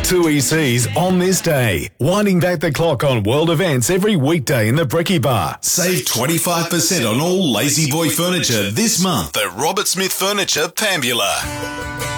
Two ECs on this day. Winding back the clock on world events every weekday in the Bricky Bar. Save 25% on all Lazy Boy furniture this month at Robert Smith Furniture, Pambula.